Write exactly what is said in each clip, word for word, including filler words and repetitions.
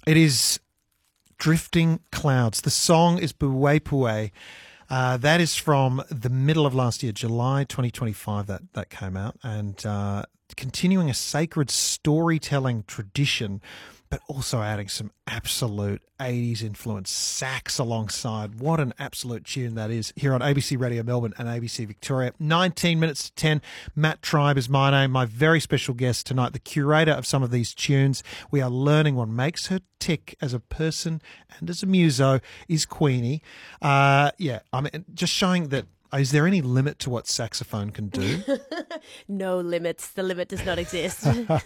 It is Drifting Clouds. The song is Boué Poué. Uh, that is from the middle of last year, July twenty twenty-five, that, that came out. And uh, continuing a sacred storytelling tradition, but also adding some absolute eighties influence sax alongside. What an absolute tune that is here on A B C Radio Melbourne and A B C Victoria. nineteen minutes to ten. Matt Tribe is my name. My very special guest tonight, the curator of some of these tunes. We are learning what makes her tick as a person and as a muso is Queenie. Uh, yeah, I mean, just showing that. Is there any limit to what saxophone can do? No limits. The limit does not exist.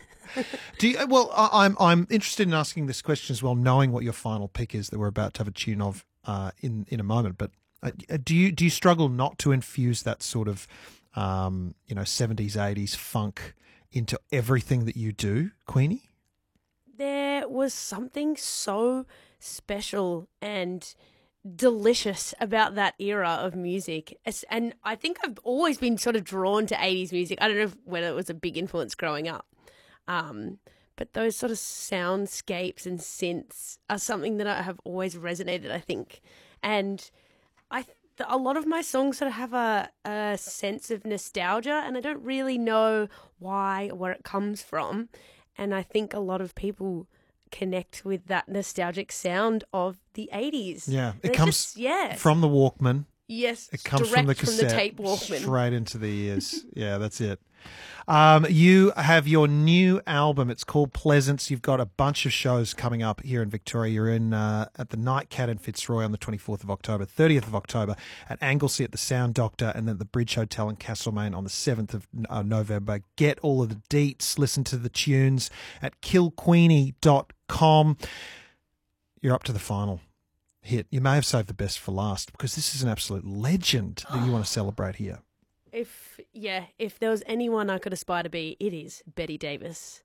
Do you, well, I, I'm I'm interested in asking this question as well, knowing what your final pick is that we're about to have a tune of uh, in in a moment. But uh, do you do you struggle not to infuse that sort of um, you know seventies, eighties funk into everything that you do, Queenie? There was something so special and delicious about that era of music. And I think I've always been sort of drawn to eighties music. I don't know whether it was a big influence growing up. Um, but those sort of soundscapes and synths are something that I have always resonated, I think. And I th- a lot of my songs sort of have a, a sense of nostalgia, and I don't really know why or where it comes from. And I think a lot of people connect with that nostalgic sound of the eighties. Yeah, it And it's comes just, yeah. from the Walkman. Yes, It comes direct from the cassette, from the tape Walkman. straight into the ears. Yeah, that's it. Um, you have your new album. It's called Pleasance. You've got a bunch of shows coming up here in Victoria. You're in uh, at the Nightcat in Fitzroy on the twenty-fourth of October, thirtieth of October, at Anglesey at the Sound Doctor, and then at the Bridge Hotel in Castlemaine on the seventh of uh, November. Get all of the deets. Listen to the tunes at kill queenie dot com. You're up to the final hit. You may have saved the best for last because this is an absolute legend that you want to celebrate here. If, yeah, if there was anyone I could aspire to be, it is Betty Davis.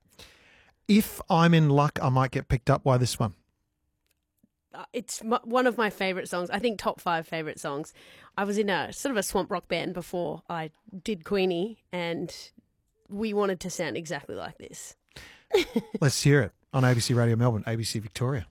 If I'm in luck, I might get picked up by this one. Uh, it's m- one of my favourite songs. I think top five favourite songs. I was in a sort of a swamp rock band before I did Queenie, and we wanted to sound exactly like this. Let's hear it on A B C Radio Melbourne, A B C Victoria.